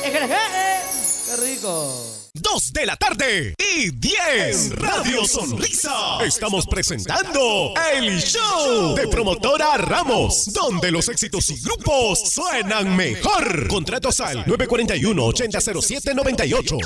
¡Qué rico! 2 de la tarde y 10 Radio Sonrisa. Estamos presentando el show de Promotora Ramos, donde los éxitos y grupos suenan mejor. Contratos al 941-8007-98.